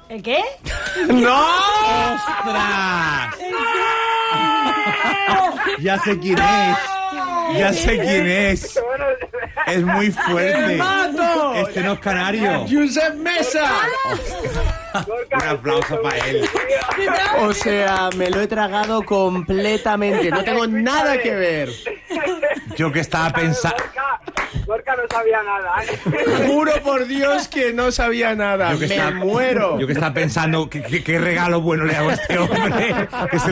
¿El qué? ¡No! ¡Ostras! Ya sé quién es. Ya sé quién es. Es muy fuerte. ¡Mato! Este no es canario. ¡Josep Mesa! Un aplauso para él. O sea, me lo he tragado completamente. No tengo nada que ver. Yo que estaba pensando... Gorka no sabía nada, ¿eh? Juro por Dios que no sabía nada. Yo que Me estaba- muero. Yo que estaba pensando qué regalo bueno le hago a este hombre.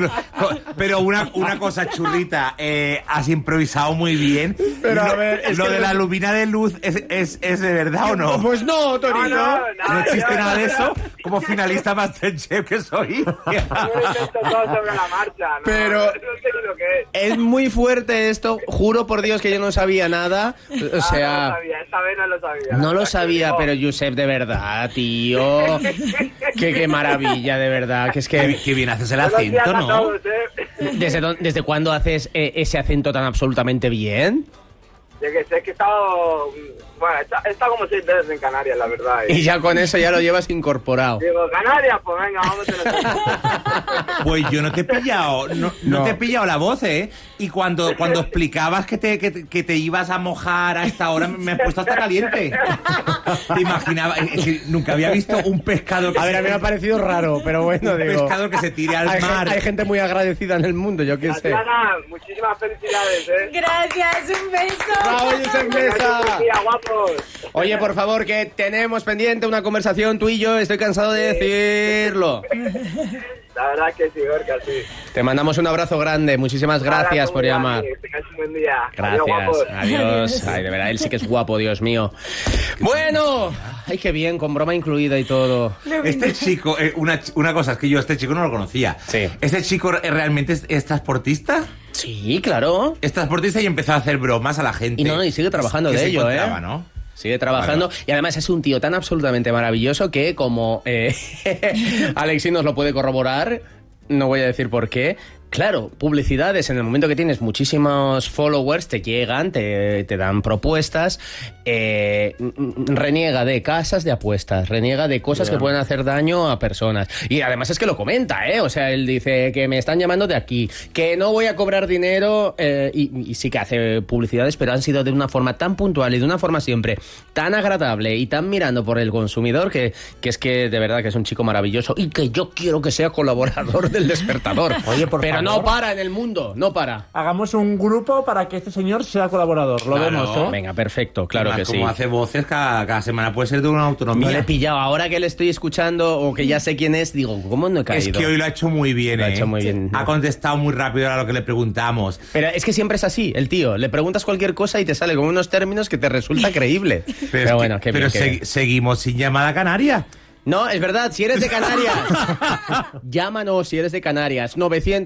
Pero una cosa, churrita, has improvisado muy bien. Pero, a ver, es lo que de no- la lubina de luz es de verdad o no. Pues no, Torito. No existe nada de eso. Como finalista Masterchef que soy. Yo intento todo sobre la marcha, ¿no? Pero- No sé ni lo que es. Es muy fuerte esto. Juro por Dios que yo no sabía nada. O No lo sea... sabía, esta vez no lo sabía. No lo sabía, pero Josep, de verdad, tío. Qué maravilla, de verdad. Que es que... Qué bien haces el Buenos días acento, a ¿no? todos, ¿eh? ¿Desde cuándo haces ese acento tan absolutamente bien? Yo que sé que he estado... Bueno, he estado como 6 veces en Canarias, la verdad. Y ya con eso ya lo llevas incorporado. Digo, Canarias, pues venga, vamos a tener... Pues yo no te he pillado, no te he pillado la voz, ¿eh? Y cuando explicabas que te ibas a mojar a esta hora, me has puesto hasta caliente. Te imaginaba, es que nunca había visto un pescado que A ver, a mí me ha parecido raro, pero bueno, un digo... pescado que se tire al mar. Hay gente muy agradecida en el mundo, yo qué sé. Tatiana, muchísimas felicidades, ¿eh? Gracias, un beso. ¡Bravo, Josep Mesa! Mira, guapos. Oye, por favor, que tenemos pendiente una conversación tú y yo, estoy cansado de decirlo. La verdad que sí, Gorka, sí. Te mandamos un abrazo grande, muchísimas gracias por llamar. Que tengáis un buen día. Adiós, Gracias, guapos. adiós. Ay, de verdad, él sí que es guapo, Dios mío. Bueno, ay, qué bien, con broma incluida y todo. Este chico, una cosa, es que yo a este chico no lo conocía. Sí. ¿Este chico realmente es transportista? Sí, claro. Es transportista y empezó a hacer bromas a la gente. Y sigue trabajando Que de se ello, encontraba, ¿no? Sigue trabajando y además es un tío tan absolutamente maravilloso que, como Alexi nos lo puede corroborar, no voy a decir por qué. Claro, publicidades, en el momento que tienes muchísimos followers, te llegan, te dan propuestas, reniega de casas de apuestas, reniega de cosas que pueden hacer daño a personas. Y además es que lo comenta, ¿eh? O sea, él dice que me están llamando de aquí, que no voy a cobrar dinero, y sí que hace publicidades, pero han sido de una forma tan puntual y de una forma siempre tan agradable y tan mirando por el consumidor que es que de verdad que es un chico maravilloso y que yo quiero que sea colaborador del Despertador. Oye, por Pero favor. no para en el mundo, no para. Hagamos un grupo para que este señor sea colaborador. Lo Claro. vemos, ¿eh? Venga, perfecto, claro Además, que sí. como hace voces, cada semana puede ser de una No autonomía. le he pillado. Ahora que le estoy escuchando o que ya sé quién es, digo, ¿cómo no he Es caído? que hoy lo ha hecho muy bien, Lo ha ¿eh? hecho muy bien. Ha contestado muy rápido a lo que le preguntamos. Pero es que siempre es así, el tío. Le preguntas cualquier cosa y te sale con unos términos que te resulta creíble. Pero es bueno, qué bien. seguimos sin llamada canaria. No, es verdad, si eres de Canarias, llámanos si eres de Canarias.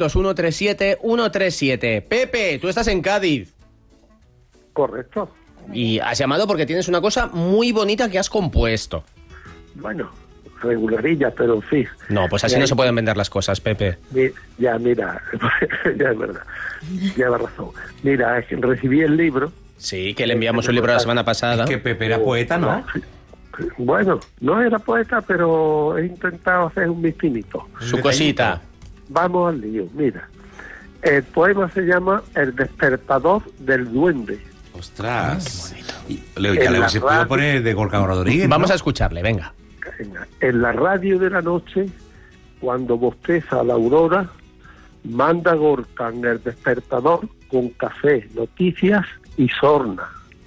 900-137-137. Pepe, tú estás en Cádiz. Correcto. Y has llamado porque tienes una cosa muy bonita que has compuesto. Bueno, regularilla, pero en fin. No, pues así no se pueden vender las cosas, Pepe. Ya, mira, ya es verdad. Lleva razón. Mira, es que recibí el libro. Sí, que le enviamos un libro la semana pasada. Es que Pepe era poeta, ¿no? Bueno, no era poeta, pero he intentado hacer un misfinito. Su cosita. Vamos al lío, mira. El poema se llama El despertador del duende. Ostras. Ya En le la se puede radio. poner de Gorka Rodríguez, ¿no? Vamos a escucharle, venga. En la radio de la noche, cuando bosteza la aurora, manda Gorka en el despertador con café, noticias y sorna.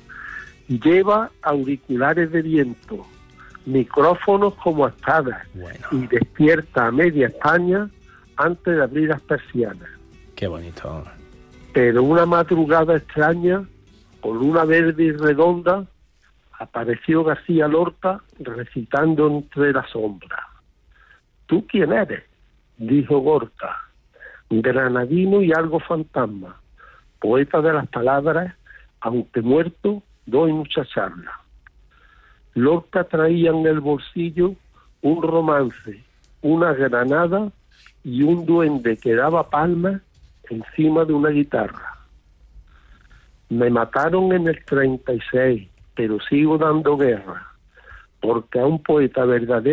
Lleva auriculares de viento, micrófonos como espadas y despierta a media España antes de abrir las persianas. Qué bonito. Pero una madrugada extraña, con luna verde y redonda, apareció García Lorca recitando entre las sombras. ¿Tú quién eres?, dijo Gorka. Granadino y algo fantasma, poeta de las palabras, aunque muerto, doy mucha charla. Lorca traía en el bolsillo un romance, una granada y un duende que daba palmas encima de una guitarra. Me mataron en el 36, pero sigo dando guerra, porque a un poeta verdadero